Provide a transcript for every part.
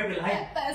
ไม่เป็นไร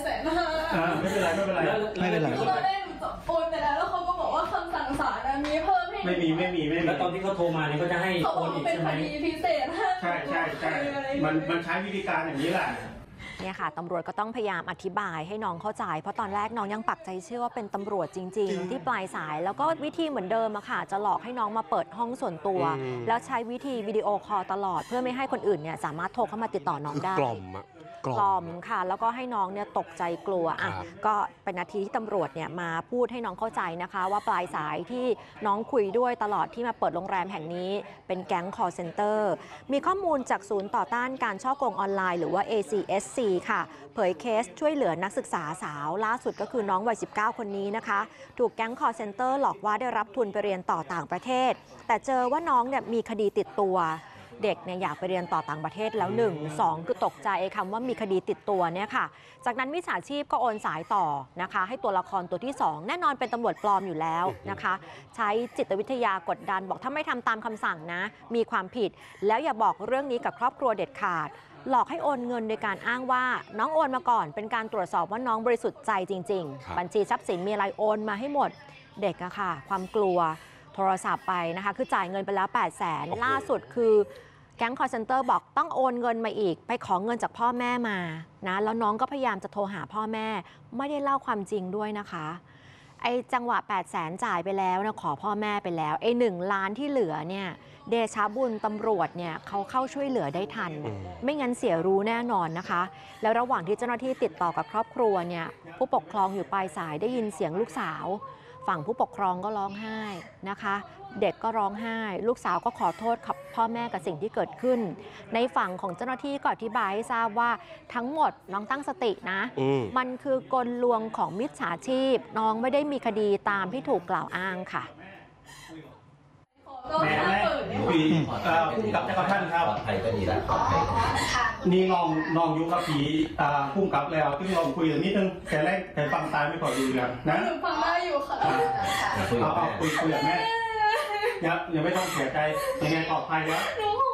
850,000 ไม่เป็นไรตอนแรกหนูโอนไปแล้วเขาก็บอกว่าคำสั่งศาลมีเพิ่มให้ไม่มีแล้วตอนที่เขาโทรมาเนี่ยเขาจะให้โอนอีกใช่ไหมเป็นคดีพิเศษใช่มันใช้วิธีการอย่างนี้แหละเนี่ยค่ะตำรวจก็ต้องพยายามอธิบายให้น้องเข้าใจเพราะตอนแรกน้องยังปักใจเชื่อว่าเป็นตำรวจจริงๆที่ปลายสายแล้วก็วิธีเหมือนเดิมอะค่ะจะหลอกให้น้องมาเปิดห้องส่วนตัวแล้วใช้วิธีวิดีโอคอลตลอดเพื่อไม่ให้คนอื่นเนี่ยสามารถโทรเข้ามาติดต่อน้องได้กล่อมค่ะแล้วก็ให้น้องเนี่ยตกใจกลัวอ่ะก็เป็นนาทีที่ตำรวจเนี่ยมาพูดให้น้องเข้าใจนะคะว่าปลายสายที่น้องคุยด้วยตลอดที่มาเปิดโรงแรมแห่งนี้เป็นแก๊ง call center มีข้อมูลจากศูนย์ต่อต้านการช่อโกงออนไลน์หรือว่า ACSC ค่ะเผยเคสช่วยเหลือนักศึกษาสาวล่าสุดก็คือน้องวัย 19 คนนี้นะคะถูกแก๊ง call center หลอกว่าได้รับทุนไปเรียนต่อต่างประเทศแต่เจอว่าน้องเนี่ยมีคดีติดตัวเด็กเนี่ยอยากไปเรียนต่อต่างประเทศแล้ว1 2คือตกใจคำว่ามีคดีติดตัวเนี่ยค่ะจากนั้นมิจฉาชีพก็โอนสายต่อนะคะให้ตัวละครตัวที่2แน่นอนเป็นตำรวจปลอมอยู่แล้วนะคะใช้จิตวิทยากดดันบอกถ้าไม่ทำตามคำสั่งนะมีความผิดแล้วอย่าบอกเรื่องนี้กับครอบครัวเด็ดขาดหลอกให้โอนเงินโดยการอ้างว่าน้องโอนมาก่อนเป็นการตรวจสอบว่าน้องบริสุทธิ์ใจจริงๆบัญชีทรัพย์สินมีอะไรโอนมาให้หมดเด็กอะค่ะความกลัวโทรศัพท์ไปนะคะคือจ่ายเงินไปแล้ว800,000ล่าสุดคือแก๊ง call center บอกต้องโอนเงินมาอีกไปขอเงินจากพ่อแม่มานะแล้วน้องก็พยายามจะโทรหาพ่อแม่ไม่ได้เล่าความจริงด้วยนะคะไอ้จังหวะ800,000จ่ายไปแล้วนะขอพ่อแม่ไปแล้วไอ้1 ล้านที่เหลือเนี่ยเดชะบุญตำรวจเนี่ยเขาเข้าช่วยเหลือได้ทันไม่งั้นเสียรู้แน่นอนนะคะแล้วระหว่างที่เจ้าหน้าที่ติดต่อกับครอบครัวเนี่ยผู้ปกครองอยู่ปลายสายได้ยินเสียงลูกสาวฝั่งผู้ปกครองก็ร้องไห้นะคะเด็กก็ร้องไห้ลูกสาวก็ขอโทษกับพ่อแม่กับสิ่งที่เกิดขึ้นในฝั่งของเจ้าหน้าที่ก็อธิบายให้ทราบว่าทั้งหมดน้องตั้งสตินะมันคือกลลวงของมิจฉาชีพน้องไม่ได้มีคดีตามที่ถูกกล่าวอ้างค่ะแม่คุยผู้กับเจ้าท่านครับปลอดภัยก็ดีแล้วปลอดภัยนี่น้องยุกับผีผู้กับแล้วที่ลองคุยอย่างนี้นึงแต่แรกแต่ฟังตายไม่พอดีเลยนะฟังได้อยู่ค่ะเอาคุยกับแม่อย่าไม่ต้องเสียใจยังไงปลอดภัยแล้ว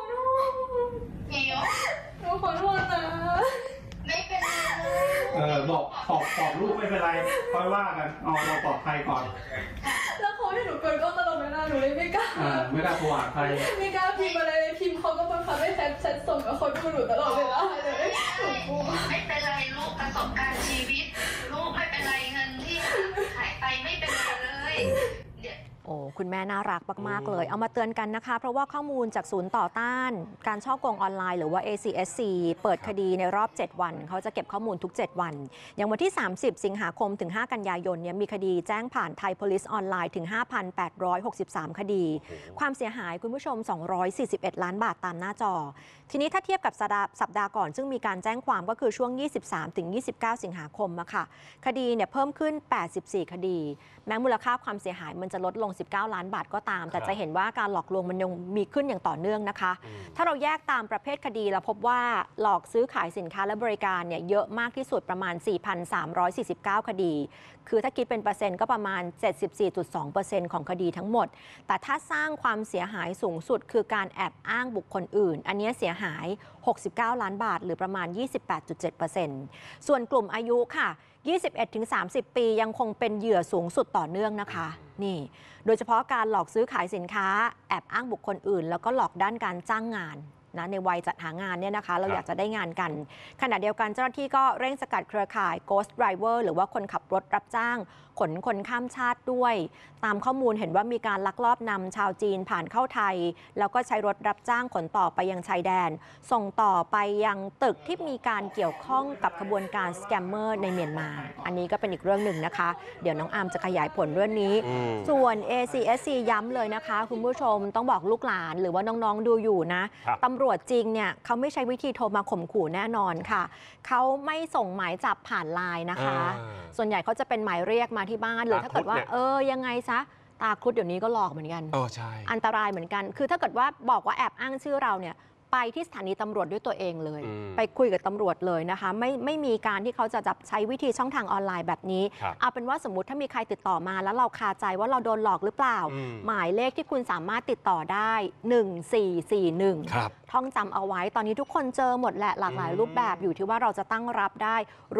หนูขอโทษนะไม่เป็นไรบอกลูกไม่เป็นไรค่อยว่ากันเอาเราปลอดภัยก่อนแล้วเขาให้หนูเกินก็ตลอดเวลาหนูเลยไม่กล้าโทรหาใครไม่กล้าพิมพ์อะไรพิมพ์เขาก็บังคับให้แชทส่งกับคนดูหนูตลอดเวลาเลยไม่เป็นไรลูกประสบการณ์ชีวิตลูกไม่เป็นไรเงินที่หายไปไม่เป็นไรเลยโอ้คุณแม่น่ารักมากๆเลยเอามาเตือนกันนะคะเพราะว่าข้อมูลจากศูนย์ต่อต้านการฉ้อโกงออนไลน์หรือว่า ACSC เปิดคดีในรอบ7วันเขาจะเก็บข้อมูลทุก7วันอย่างวันที่30สิงหาคมถึง5กันยายนเนี่ยมีคดีแจ้งผ่านไทย Police ออนไลน์ถึง 5,863 คดีความเสียหายคุณผู้ชม241 ล้านบาทตามหน้าจอทีนี้ถ้าเทียบกับสัปดาห์ก่อนซึ่งมีการแจ้งความก็คือช่วง23ถึง29สิงหาคมอะค่ะคดีเนี่ยเพิ่มขึ้น84คดีแม้มูลค่าความเสียหายมันจะลดลง19 ล้านบาทก็ตามแต่จะเห็นว่าการหลอกลวงมันยังมีขึ้นอย่างต่อเนื่องนะคะถ้าเราแยกตามประเภทคดีเราพบว่าหลอกซื้อขายสินค้าและบริการเนี่ยเยอะมากที่สุดประมาณ 4,349 คดีคือถ้าคิดเป็นเปอร์เซ็นต์ก็ประมาณ 74.2% ของคดีทั้งหมดแต่ถ้าสร้างความเสียหายสูงสุดคือการแอบอ้างบุคคลอื่นอันนี้เสียหาย69 ล้านบาทหรือประมาณ 28.7% ส่วนกลุ่มอายุค่ะ21-30 ปียังคงเป็นเหยื่อสูงสุดต่อเนื่องนะคะนี่โดยเฉพาะการหลอกซื้อขายสินค้าแอบอ้างบุคคลอื่นแล้วก็หลอกด้านการจ้างงานนะในวัยจัดหางานเนี่ยนะคะเราอยากจะได้งานกันขณะเดียวกันเจ้าหน้าที่ก็เร่งสกัดเครือข่าย Ghost Driver หรือว่าคนขับรถรับจ้างขนคนข้ามชาติด้วยตามข้อมูลเห็นว่ามีการลักลอบนำชาวจีนผ่านเข้าไทยแล้วก็ใช้รถรับจ้างขนต่อไปยังชายแดนส่งต่อไปยังตึกที่มีการเกี่ยวข้องกับขบวนการสแกมเมอร์ในเมียนมาอันนี้ก็เป็นอีกเรื่องหนึ่งนะคะเดี๋ยวน้องอาร์มจะขยายผลเรื่องนี้ส่วน ACSC ย้ำเลยนะคะคุณผู้ชมต้องบอกลูกหลานหรือว่าน้องๆดูอยู่นะตำรวจจริงเนี่ยเขาไม่ใช้วิธีโทรมาข่มขู่แน่นอนค่ะเขาไม่ส่งหมายจับผ่านไลน์นะคะส่วนใหญ่เขาจะเป็นหมายเรียกมาที่บ้านหรือถ้าเกิดว่ายังไงซะตาครุฑเดี๋ยวนี้ก็หลอกเหมือนกันใช่อันตรายเหมือนกันคือถ้าเกิดว่าบอกว่าแอบอ้างชื่อเราเนี่ยไปที่สถานีตำรวจด้วยตัวเองเลยไปคุยกับตำรวจเลยนะคะไม่มีการที่เขาจะจับใช้วิธีช่องทางออนไลน์แบบนี้เอาเป็นว่าสมมติถ้ามีใครติดต่อมาแล้วเราคาใจว่าเราโดนหลอกหรือเปล่าหมายเลขที่คุณสามารถติดต่อได้1441ท่องจำเอาไว้ตอนนี้ทุกคนเจอหมดแหละหลากหลายรูปแบบอยู่ที่ว่าเราจะตั้งรับได้